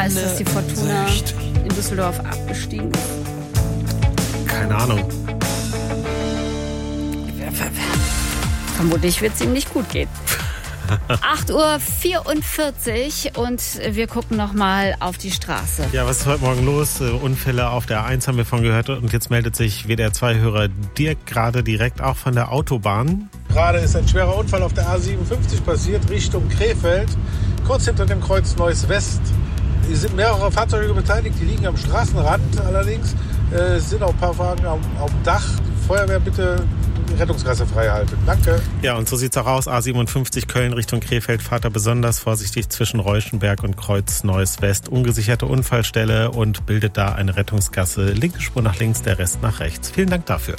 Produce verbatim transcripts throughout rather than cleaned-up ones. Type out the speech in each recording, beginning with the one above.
weißt du, dass die Fortuna Sicht. in Düsseldorf abgestiegen ist? Keine Ahnung. Vermutlich wird es ihm nicht gut gehen. acht Uhr vierundvierzig und wir gucken nochmal auf die Straße. Ja, was ist heute Morgen los? Unfälle auf der eins haben wir von gehört und jetzt meldet sich W D R zwei Hörer Dirk gerade direkt auch von der Autobahn. Gerade ist ein schwerer Unfall auf der A siebenundfünfzig passiert, Richtung Krefeld, kurz hinter dem Kreuz Neuss West. Es sind mehrere Fahrzeuge beteiligt, die liegen am Straßenrand allerdings. Es sind auch ein paar Wagen auf, auf dem Dach. Die Feuerwehr bitte Rettungsgasse frei halten. Danke. Ja, und so sieht's auch aus. A siebenundfünfzig Köln Richtung Krefeld. Fahrt da besonders vorsichtig zwischen Reuschenberg und Kreuz Neuss West. Ungesicherte Unfallstelle und bildet da eine Rettungsgasse. Linke Spur nach links, der Rest nach rechts. Vielen Dank dafür.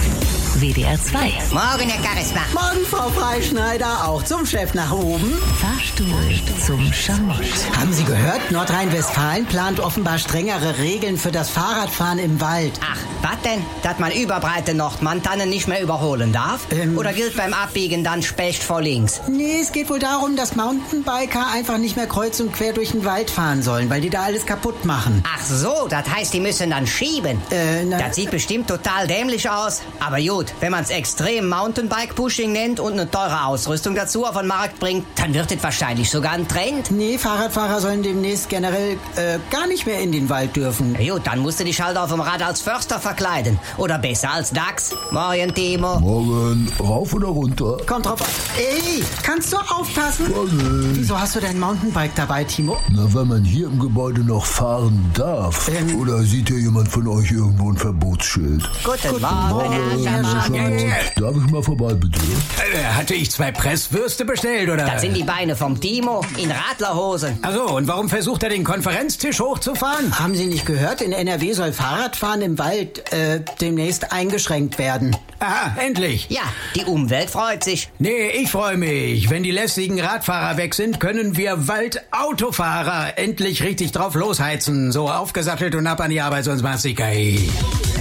W D R zwei. Morgen, Herr Karresbach. Morgen, Frau Freischneider. Auch zum Chef nach oben. Fahrstuhl zum Schamiet. Haben Sie gehört? Nordrhein-Westfalen plant offenbar strengere Regeln für das Fahrradfahren im Wald. Ach, was denn? Dass man überbreite Nordmantannen nicht mehr überholen darf? Ähm, Oder gilt beim Abbiegen dann Specht vor links? Nee, es geht wohl darum, dass Mountainbiker einfach nicht mehr kreuz und quer durch den Wald fahren sollen, weil die da alles kaputt machen. Ach so, das heißt, die müssen dann schieben. Äh, na, das sieht bestimmt total dämlich aus. Aber gut, wenn man es extrem Mountainbike-Pushing nennt und eine teure Ausrüstung dazu auf den Markt bringt, dann wird es wahrscheinlich sogar ein Trend. Nee, Fahrradfahrer sollen demnächst generell äh, gar nicht mehr in den Wald dürfen. Ja, gut, dann musst du dich halt auf dem Rad als Förster verkleiden. Oder besser als Dachs. Morgen, Timo. Morgen. Rauf oder runter? Kommt drauf an. Ey, kannst du aufpassen? Morgen. Wieso hast du dein Mountainbike dabei, Timo? Na, weil man hier im Gebäude noch fahren darf. Ähm, oder sieht hier jemand von euch irgendwo ein Verbotsschild? Guten, Guten Morgen, Herr Schamann. Darf ich mal vorbei, bitte? Äh, hatte ich zwei Presswürste bestellt, oder? Das sind die Beine vom Timo in Radlerhosen. Ach so, und warum versucht er den Konferenztisch hochzufahren? Haben Sie nicht gehört? In N R W soll Fahrradfahren im Wald äh, demnächst eingeschränkt werden. Aha, endlich. Ja, die Umwelt freut sich. Nee, ich freue mich. Wenn die lästigen Radfahrer weg sind, können wir Waldautofahrer endlich richtig drauf losheizen. So aufgesattelt und ab an die Arbeit, sonst machst du